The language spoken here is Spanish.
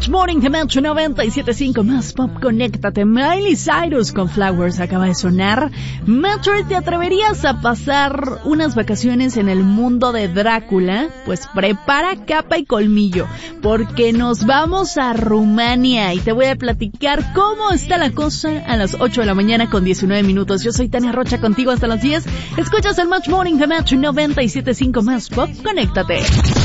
Match Morning de Metro 97.5 más pop. Conéctate. Miley Cyrus con Flowers acaba de sonar. Metro, ¿te atreverías a pasar unas vacaciones en el mundo de Drácula? Pues prepara capa y colmillo, porque nos vamos a Rumania y te voy a platicar cómo está la cosa a las 8 de la mañana con 19 minutos. Yo soy Tania Rocha, contigo hasta las 10. Escuchas el Match Morning de Metro 97.5 más pop. Conéctate.